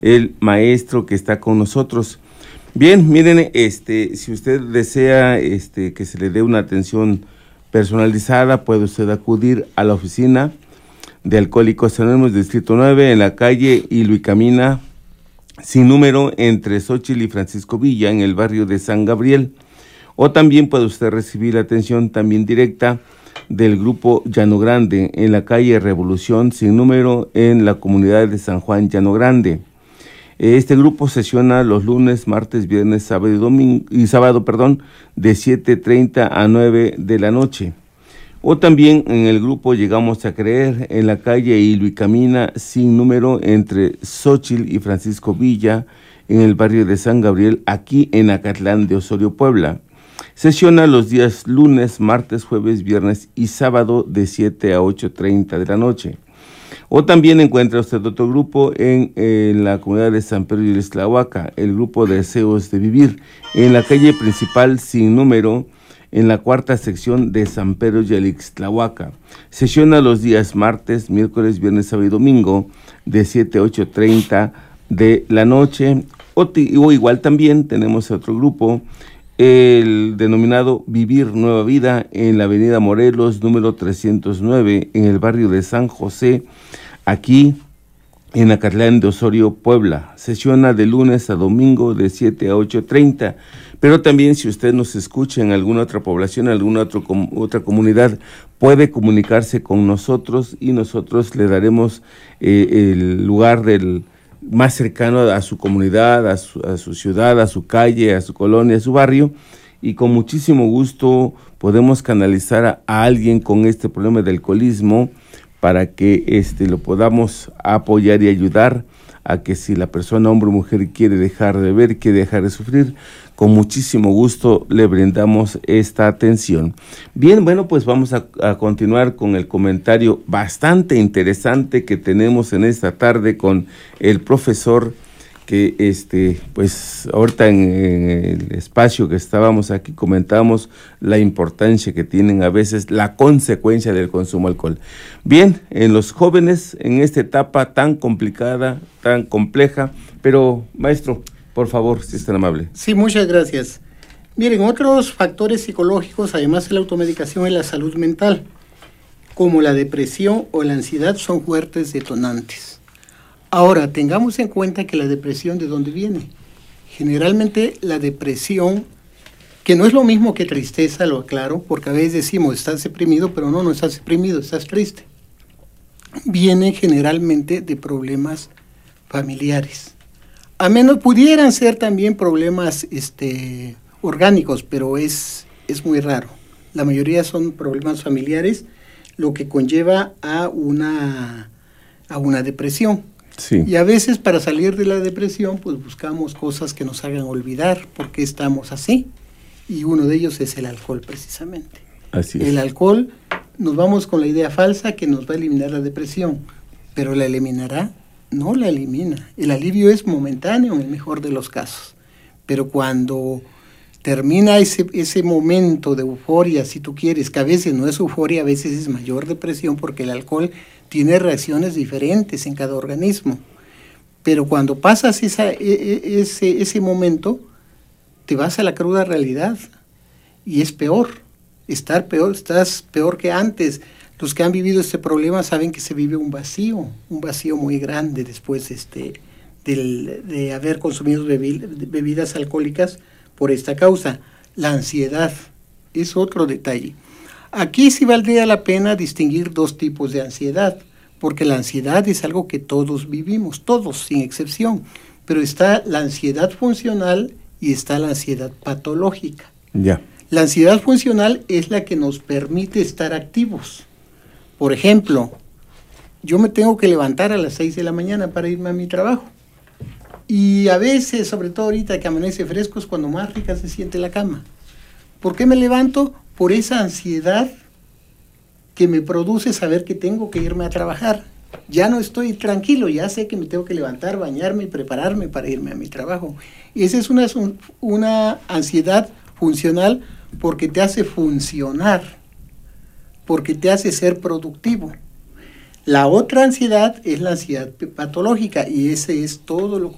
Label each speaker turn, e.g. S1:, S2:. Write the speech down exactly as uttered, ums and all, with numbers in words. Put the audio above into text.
S1: el maestro que está con nosotros. Bien, miren, este, si usted desea este, que se le dé una atención personalizada, puede usted acudir a la oficina de Alcohólicos Anónimos, Distrito nueve, en la calle Iluicamina, sin número, entre Xóchitl y Francisco Villa, en el barrio de San Gabriel. O también puede usted recibir atención también directa del grupo Llano Grande, en la calle Revolución, sin número, en la comunidad de San Juan Llano Grande. Este grupo sesiona los lunes, martes, viernes, sábado y domingo, y sábado, perdón, de siete treinta a nueve de la noche. O también en el grupo Llegamos a Creer, en la calle Iluicamina, sin número, entre Xóchitl y Francisco Villa, en el barrio de San Gabriel, aquí en Acatlán de Osorio, Puebla. Sesiona los días lunes, martes, jueves, viernes y sábado de siete a ocho treinta de la noche. O también encuentra usted otro grupo en, en la comunidad de San Pedro y Ixtlahuaca, el grupo Deseos de Vivir, en la calle principal sin número, en la cuarta sección de San Pedro y Ixtlahuaca. Sesiona los días martes, miércoles, viernes, sábado y domingo de siete a ocho treinta de la noche. O, o igual también tenemos otro grupo, el denominado Vivir Nueva Vida, en la avenida Morelos, número trescientos nueve, en el barrio de San José, aquí en Acatlán de Osorio, Puebla. Sesiona de lunes a domingo de siete a ocho treinta. Pero también, si usted nos escucha en alguna otra población, en alguna otro, com, otra comunidad, puede comunicarse con nosotros y nosotros le daremos eh, el lugar del más cercano a su comunidad, a su, a su ciudad, a su calle, a su colonia, a su barrio, y con muchísimo gusto podemos canalizar a, a alguien con este problema de alcoholismo para que este, lo podamos apoyar y ayudar a que si la persona, hombre o mujer, quiere dejar de beber, quiere dejar de sufrir, con muchísimo gusto le brindamos esta atención. Bien, bueno, pues vamos a, a continuar con el comentario bastante interesante que tenemos en esta tarde con el profesor que, este, pues, ahorita en, en el espacio que estábamos aquí comentábamos la importancia que tienen a veces la consecuencia del consumo de alcohol. Bien, en los jóvenes, en esta etapa tan complicada, tan compleja, pero, maestro, por favor, si es tan amable.
S2: Sí, muchas gracias. Miren, otros factores psicológicos, además de la automedicación y la salud mental, como la depresión o la ansiedad, son fuertes detonantes. Ahora, tengamos en cuenta que la depresión, ¿de dónde viene? Generalmente la depresión, que no es lo mismo que tristeza, lo aclaro, porque a veces decimos, estás deprimido, pero no, no estás deprimido, estás triste. Viene generalmente de problemas familiares. A menos pudieran ser también problemas este, orgánicos, pero es, es muy raro. La mayoría son problemas familiares, lo que conlleva a una, a una depresión.
S1: Sí.
S2: Y a veces para salir de la depresión, pues buscamos cosas que nos hagan olvidar por qué estamos así. Y uno de ellos es el alcohol, precisamente.
S1: Así es.
S2: El alcohol, nos vamos con la idea falsa que nos va a eliminar la depresión, pero ¿la eliminará? No la elimina. El alivio es momentáneo en el mejor de los casos. Pero cuando termina ese, ese momento de euforia, si tú quieres, que a veces no es euforia, a veces es mayor depresión, porque el alcohol tiene reacciones diferentes en cada organismo. Pero cuando pasas esa, ese, ese momento, te vas a la cruda realidad. Y es peor. Estar peor, estás peor que antes. Los que han vivido este problema saben que se vive un vacío, un vacío muy grande después este, del, de haber consumido bebidas alcohólicas por esta causa. La ansiedad es otro detalle. Aquí sí valdría la pena distinguir dos tipos de ansiedad, porque la ansiedad es algo que todos vivimos, todos sin excepción, pero está la ansiedad funcional y está la ansiedad patológica.
S1: Ya.
S2: La ansiedad funcional es la que nos permite estar activos. Por ejemplo, yo me tengo que levantar a las seis de la mañana para irme a mi trabajo. Y a veces, sobre todo ahorita que amanece fresco, es cuando más rica se siente la cama. ¿Por qué me levanto? Por esa ansiedad que me produce saber que tengo que irme a trabajar. Ya no estoy tranquilo, ya sé que me tengo que levantar, bañarme y prepararme para irme a mi trabajo. Y esa es una, una ansiedad funcional porque te hace funcionar, porque te hace ser productivo. La otra ansiedad es la ansiedad patológica y ese es todo lo